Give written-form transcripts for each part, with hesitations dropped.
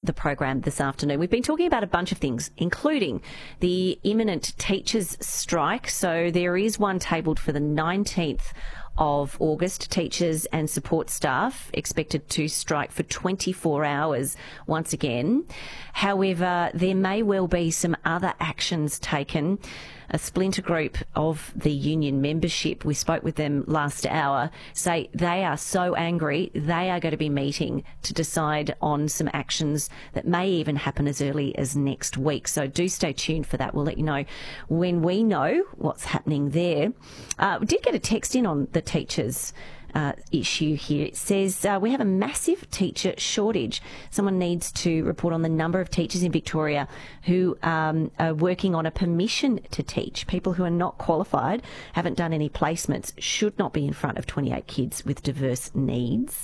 the program this afternoon. We've been talking about a bunch of things, including the imminent teachers' strike. So there is one tabled for the 19th of August. Teachers and support staff expected to strike for 24 hours once again. However, there may well be some other actions taken. A splinter group of the union membership, we spoke with them last hour, say they are so angry they are going to be meeting to decide on some actions that may even happen as early as next week. So do stay tuned for that. We'll let you know when we know what's happening there. We did get a text in on the teachers issue here. It says we have a massive teacher shortage. Someone needs to report on the number of teachers in Victoria who are working on a permission to teach. People who are not qualified, haven't done any placements, should not be in front of 28 kids with diverse needs.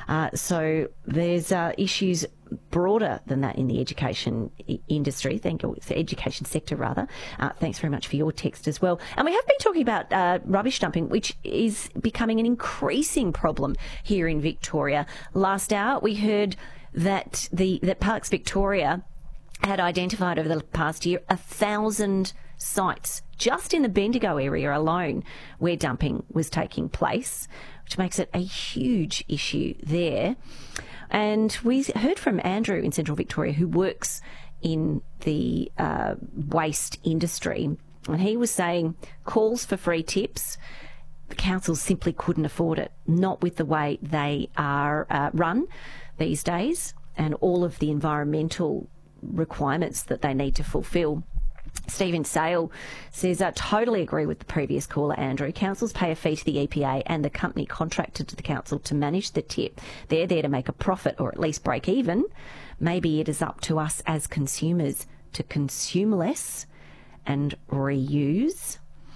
So there's issues broader than that in the education industry. Thank you, the education sector rather. Thanks very much for your text as well. And we have been talking about rubbish dumping, which is becoming an increasing problem here in Victoria. Last hour we heard that that Parks Victoria had identified over the past year 1,000 sites just in the Bendigo area alone where dumping was taking place, which makes it a huge issue there. And we heard from Andrew in Central Victoria, who works in the waste industry, and he was saying calls for free tips, the councils simply couldn't afford it, not with the way they are run these days and all of the environmental requirements that they need to fulfil. Stephen Sale says, I totally agree with the previous caller, Andrew. Councils pay a fee to the EPA and the company contracted to the council to manage the tip. They're there to make a profit or at least break even. Maybe it is up to us as consumers to consume less and reuse.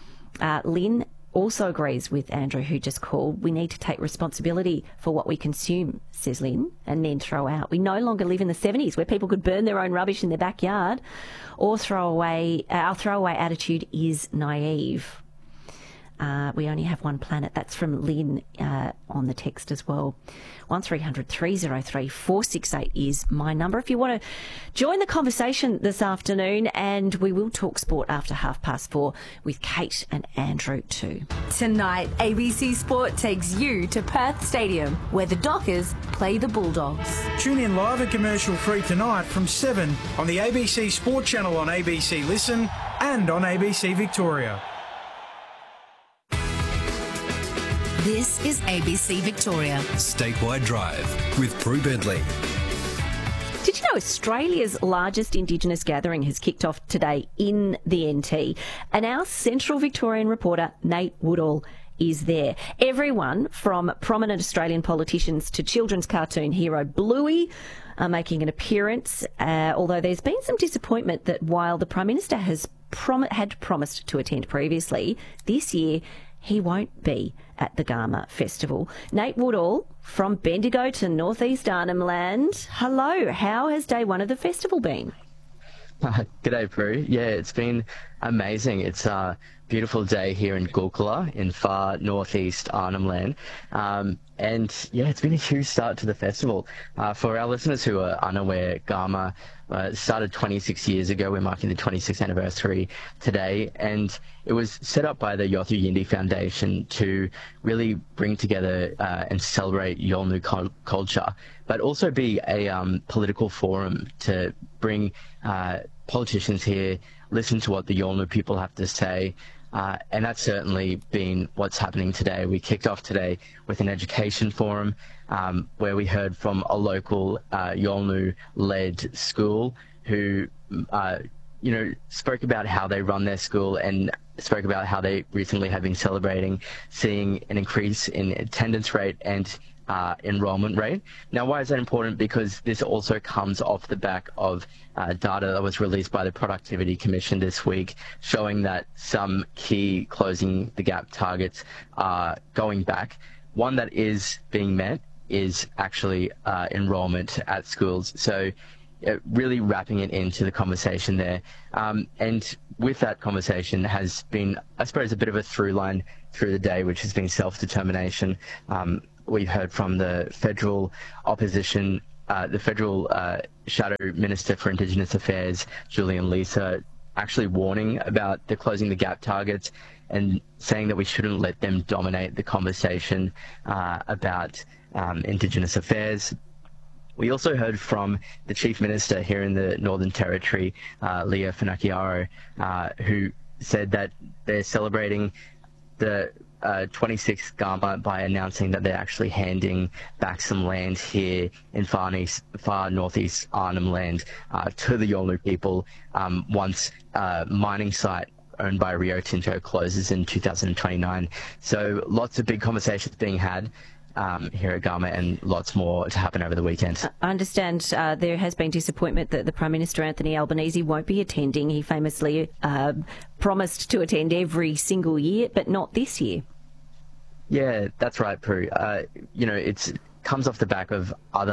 Lynn also agrees with Andrew, who just called. We need to take responsibility for what we consume, says Lynn, and then throw out. We no longer live in the 70s where people could burn their own rubbish in their backyard or throw away. Our throwaway attitude is naive. We only have one planet. That's from Lynn on the text as well. 1300 303 468 is my number if you want to join the conversation this afternoon, and we will talk sport after 4:30 with Kate and Andrew too. Tonight, ABC Sport takes you to Perth Stadium, where the Dockers play the Bulldogs. Tune in live and commercial free tonight from 7 on the ABC Sport channel on ABC Listen and on ABC Victoria. This is ABC Victoria. Statewide Drive with Prue Bentley. Did you know Australia's largest Indigenous gathering has kicked off today in the NT? And our Central Victorian reporter, Nate Woodall, is there. Everyone from prominent Australian politicians to children's cartoon hero Bluey are making an appearance, although there's been some disappointment that while the Prime Minister had promised to attend previously, this year he won't be at the Garma Festival. Nate Woodall from Bendigo to North East Arnhem Land. Hello, how has day one of the festival been? G'day, Prue. Yeah, it's been amazing. It's a beautiful day here in Gulkula in far northeast Arnhem Land. And yeah, it's been a huge start to the festival. For our listeners who are unaware, Garma started 26 years ago. We're marking the 26th anniversary today, and it was set up by the Yothu Yindi Foundation to really bring together and celebrate Yolngu culture, but also be a political forum to bring politicians here, listen to what the Yolngu people have to say. And that's certainly been what's happening today. We kicked off today with an education forum where we heard from a local Yolngu-led school who, spoke about how they run their school and spoke about how they recently have been celebrating seeing an increase in attendance rate and enrollment rate. Now, why is that important? Because this also comes off the back of data that was released by the Productivity Commission this week, showing that some key closing the gap targets are going back. One that is being met is actually enrollment at schools. So really wrapping it into the conversation there. And with that conversation has been, I suppose, a bit of a through line through the day, which has been self-determination. We've heard from the federal opposition the federal Shadow Minister for Indigenous Affairs, Julian Leeser, actually warning about the Closing the Gap targets and saying that we shouldn't let them dominate the conversation about Indigenous affairs. We also heard from the Chief Minister here in the Northern Territory, Leah Finocchiaro, who said that they're celebrating the 26th Gama by announcing that they're actually handing back some land here in far northeast Arnhem Land to the Yolngu people once mining site owned by Rio Tinto closes in 2029. So lots of big conversations being had here at Gama, and lots more to happen over the weekend. I understand there has been disappointment that the Prime Minister, Anthony Albanese, won't be attending. He famously promised to attend every single year, but not this year. Yeah, that's right, Prue. It comes off the back of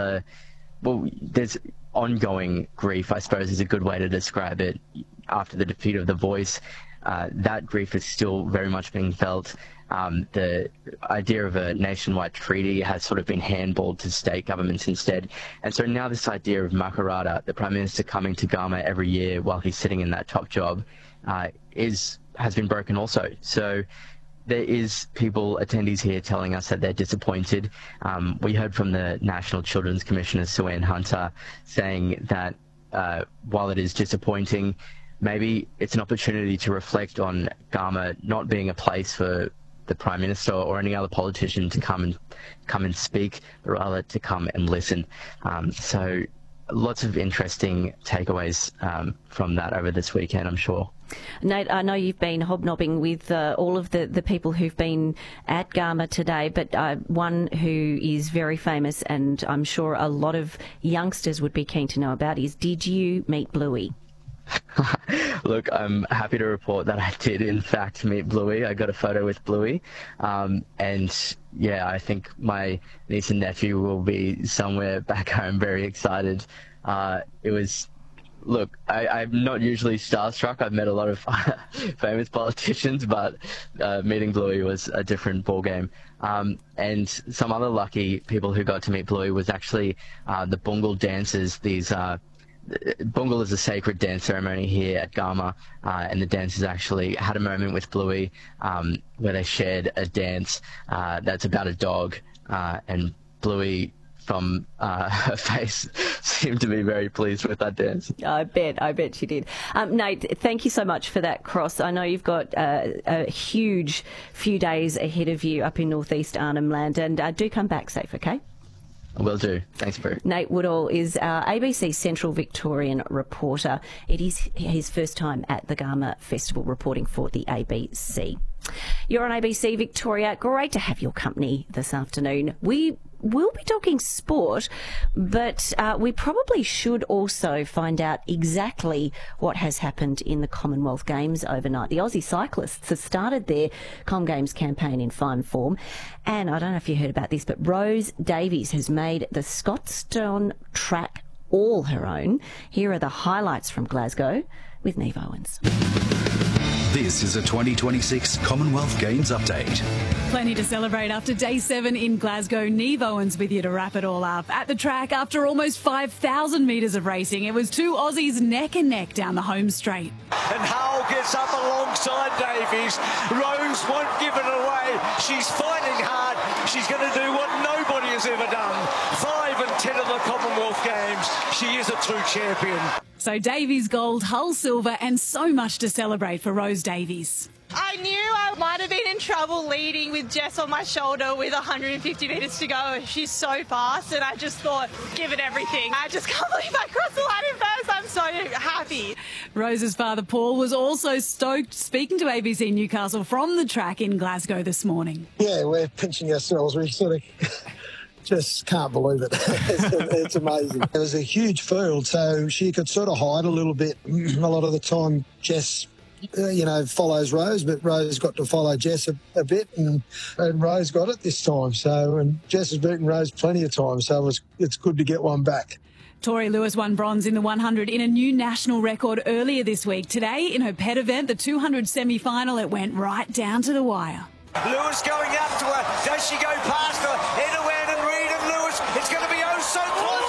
there's ongoing grief, I suppose, is a good way to describe it, after the defeat of The Voice. That grief is still very much being felt. The idea of a nationwide treaty has sort of been handballed to state governments instead. And so now this idea of Makarrata, the Prime Minister coming to Gama every year while he's sitting in that top job, has been broken also. So there is attendees here telling us that they're disappointed. We heard from the National Children's Commissioner, Sue-Ann Hunter, saying that while it is disappointing, maybe it's an opportunity to reflect on Gama not being a place for the Prime Minister or any other politician to come and speak, but rather to come and listen. So lots of interesting takeaways from that over this weekend, I'm sure. Nate, I know you've been hobnobbing with all of the people who've been at Gama today, but one who is very famous and I'm sure a lot of youngsters would be keen to know about is, did you meet Bluey? Look, I'm happy to report that I did in fact meet Bluey. I got a photo with Bluey, and yeah, I think my niece and nephew will be somewhere back home very excited. Look, I'm not usually starstruck. I've met a lot of famous politicians, but meeting Bluey was a different ballgame. And some other lucky people who got to meet Bluey was actually the Bungal dancers. Bungal is a sacred dance ceremony here at Gama, and the dancers actually had a moment with Bluey where they shared a dance that's about a dog, and Bluey, from her face, seemed to be very pleased with that dance. I bet she did. Nate, thank you so much for that cross. I know you've got a huge few days ahead of you up in northeast Arnhem Land, and do come back safe, okay? Will do. Thanks, Bru. Nate Woodall is our ABC Central Victorian reporter. It is his first time at the Gama Festival reporting for the ABC. You're on ABC Victoria. Great to have your company this afternoon. We will be talking sport, but we probably should also find out exactly what has happened in the Commonwealth Games overnight. The Aussie cyclists have started their Com Games campaign in fine form, and I don't know if you heard about this, but Rose Davies has made the Scotstoun track all her own. Here are the highlights from Glasgow with Neve Owens. This is a 2026 Commonwealth Games update. Plenty to celebrate after day 7 in Glasgow. Neve Owens with you to wrap it all up. At the track, after almost 5,000 metres of racing, it was two Aussies neck and neck down the home straight. And Howell gets up alongside Davies. Rose won't give it away. She's fighting hard. She's going to do what nobody has ever done. 5 and 10 of the Commonwealth Games. She is a true champion. So Davies gold, Hull silver, and so much to celebrate for Rose Davies. I knew I might have been in trouble leading with Jess on my shoulder with 150 metres to go. She's so fast, and I just thought, give it everything. I just can't believe I crossed the line in first. I'm so happy. Rose's father, Paul, was also stoked, speaking to ABC Newcastle from the track in Glasgow this morning. Yeah, we're pinching ourselves. We sort of just can't believe it. It's amazing. It was a huge field, so she could sort of hide a little bit. A lot of the time, Jess, follows Rose, but Rose got to follow Jess a bit, and Rose got it this time. So, and Jess has beaten Rose plenty of times, so it's good to get one back. Tori Lewis won bronze in the 100 in a new national record earlier this week. Today, in her pet event, the 200 semi-final, it went right down to the wire. Lewis going up to her. Does she go past her? Edouard and Reid and Lewis. It's going to be oh so close.